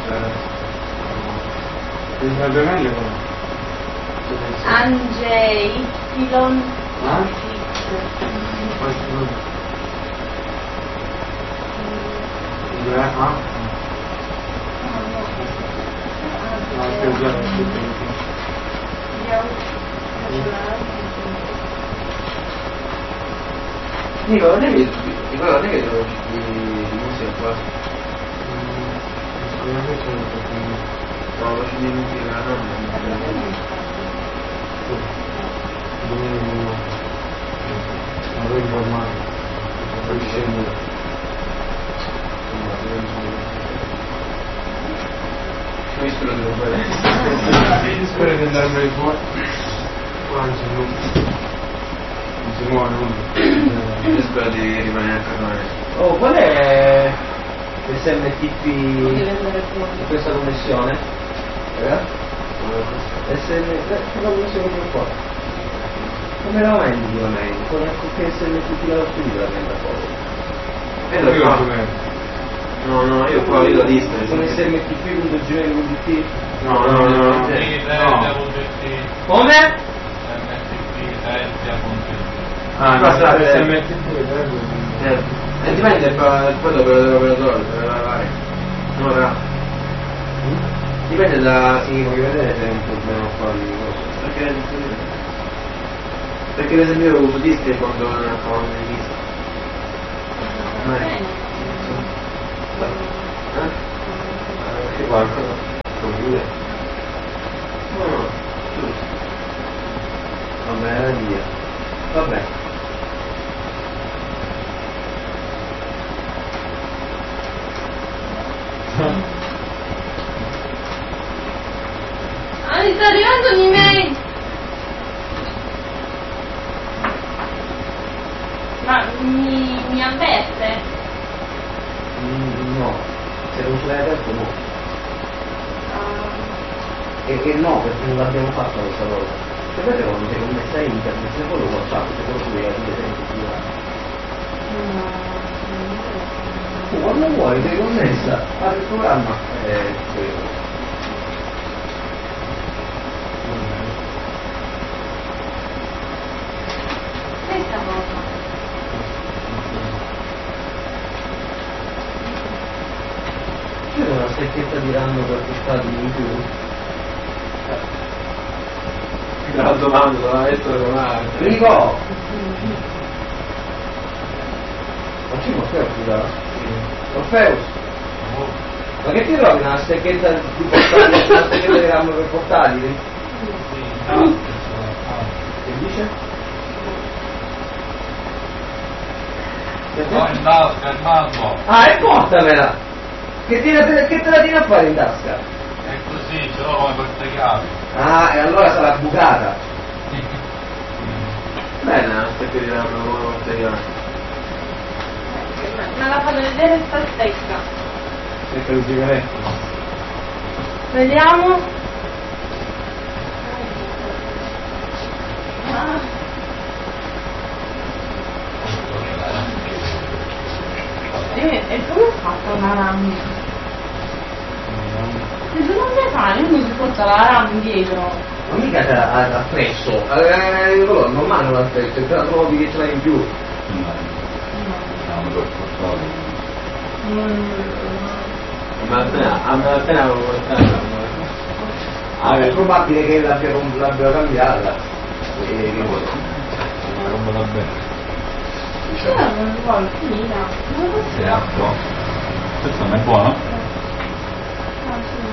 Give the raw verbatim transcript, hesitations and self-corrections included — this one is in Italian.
Il sarebbe meglio però. Ange Y Ah? Due A? No, più zero, più Nico, non è che Nicola, non è che devo di musica qua? Sicuramente c'è un po' più. No, lo ci di musica, no? Non lo informare. Non c'è nulla. Io spero di non fare. Spero di andarmene fuori. Qua non c'è nulla. Non si muove nulla. Io spero di rimanere a casa. Oh, qual è l'S M T P di questa connessione? Eh? S M T P, la connessione che qua. Come la vendi la mail? Con che S M T P la spedita la venda poi? E lo fa. No, no, io qua vedo distance. Con S M T P punto gmail punto it? No, no, no, no. Come? Ah, Qua sta S M S T P. E dipende poi dall'operatore, deve lavare. No, raga. Dipende da. Sì, voglio vedere se è un problema qua di cosa. Perché Perché per esempio io uso dischi quando non accavano di dischi. Eh? Che qualcosa? Comune? No, no, giusto. Vabbè, via. Vabbè. Ah, mi sta arrivando un'email! Ma mi, mi avverte? Mm, no, se non ce l'hai aperto no. Ah, E, e no, perché non l'abbiamo fatta questa cosa. Sapete quando sei connessa a internet, se quello WhatsApp, se quello tu devi capire sempre più. Tu quando vuoi sei connessa, apri il programma e quello. questa cosa. C'è una stecchetta di ranno per portarli in più. Mi raccomando, la essere con altri. Rico! Ma ci Morfeo scusa? Morfeus! Ma che ti trovi una stecchetta di portali, una stecchetta di ranno per portarli? Che dice? No, in tasca, il mango. Ah, e portamela! Che, te, che te la tieni a fare in tasca? È così, ce l'ho come queste chiavi. Ah, e allora sarà bucata. Bene, aspetta di darlo come materiale. Me la fanno vedere sta stecca. Stecca di sigarette. Vediamo. Ah. E, e come ho fatto una RAM? Se tu non mi fai, io non si porta la RAM dietro. Ma mica te la ha presso. Eh, loro non mandano la presso, te la trovi che ce l'hai in più. Mm. Ma appena, appena, appena avevo portato. Ah, è probabile che l'abbia, l'abbia cambiata. E che vuoi? Non me la bene. Io non lo voglio, finita. Non lo so. Questa non è buona? Ah, sì.